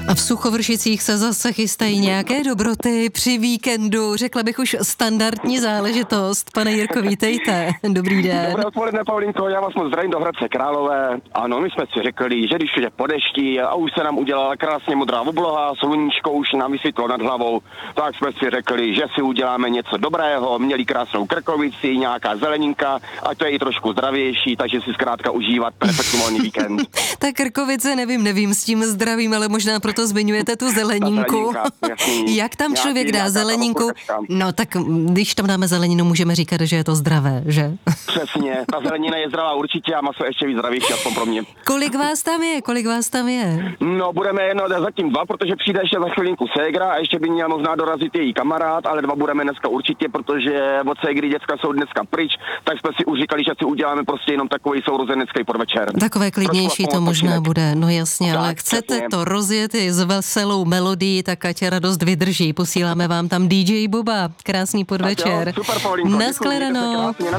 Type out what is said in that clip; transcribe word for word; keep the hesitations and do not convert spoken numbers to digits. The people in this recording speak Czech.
A v Suchovršicích se zase chystají nějaké dobroty při víkendu, řekla bych už standardní záležitost. Pane Jirko, vítejte. Dobrý den. Dobré odpoledne, Paulinko, já vás moc zdravím do Hradce Králové. Ano, my jsme si řekli, že když jde po dešti a už se nám udělala krásně modrá obloha, sluníčko už nám vysvětlo nad hlavou, tak jsme si řekli, že si uděláme něco dobrého, měli krásnou krkovici, nějaká zeleninka, a to je i trošku zdravější, takže si zkrátka užívat perfektní volný víkend. Ta krkovice, nevím, nevím s tím zdravím, ale možná proto zmiňujete tu zeleninku. Jak tam člověk dá zeleninku? No tak když tam dáme zeleninu, můžeme říkat, že je to zdravé, že? Přesně, ta zelenina je zdravá určitě a maso ještě víc zdravější, aspoň pro mě. Kolik vás tam je? Kolik vás tam je? No, budeme jedno, zatím dva, protože přijde ještě za chvilinku ségra a ještě by měl možná dorazit její kamarád, ale dva budeme dneska určitě, protože od ségry děcka jsou dneska pryč, tak jsme si už říkali, že si uděláme prostě jenom takový sourozenecký podvečer. Takové klidnější to možná bude, no jasně, tak, ale chcete přesně. to rozjet i s veselou melodií, tak ať radost vydrží. Posíláme vám tam dý džej Boba. Krásný podvečer. Jo, super, Paulinko, Naschledanou.